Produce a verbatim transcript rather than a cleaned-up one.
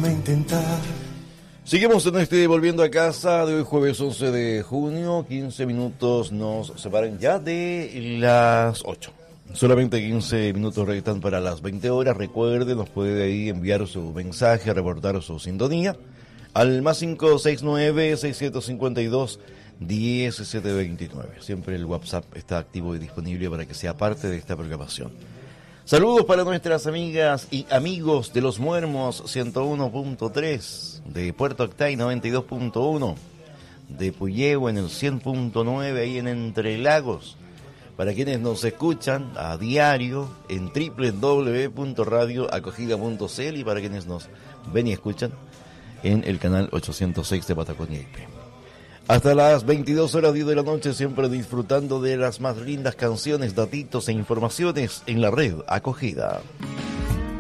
déjame intentar. Seguimos en este Volviendo a Casa de hoy jueves once de junio, quince minutos nos separan ya de las ocho. Solamente quince minutos restan para las veinte horas. Recuerde, nos puede ahí enviar su mensaje, reportar su sintonía al más cinco seis nueve, seis siete cinco dos, uno siete dos nueve. Siempre el WhatsApp está activo y disponible para que sea parte de esta programación. Saludos para nuestras amigas y amigos de Los Muermos ciento uno punto tres, de Puerto Octay noventa y dos punto uno, de Puyehue en el cien punto nueve, ahí en Entre Lagos. Para quienes nos escuchan a diario en doble u doble u doble u punto radio acogida punto c l y para quienes nos ven y escuchan en el canal ochocientos seis de Patagonia I P. Hasta las veintidós horas diez de la noche, siempre disfrutando de las más lindas canciones, datitos e informaciones en la red Acogida.